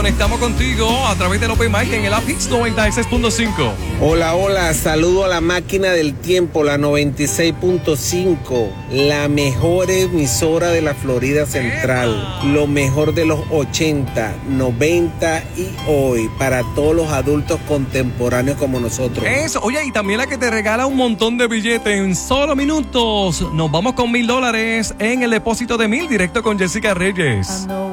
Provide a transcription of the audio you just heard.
conectamos contigo a través del Open Mic en el app Hits 96.5. Hola, saludo a la máquina del tiempo, la 96.5, la mejor emisora de la Florida Central, lo mejor de los 80, 90 y hoy, para todos los adultos contemporáneos como nosotros. Eso, oye, y también la que te regala un montón de billetes en solo minutos. Nos vamos con $1,000 en el depósito de 1,000 directo con Jessica Reyes.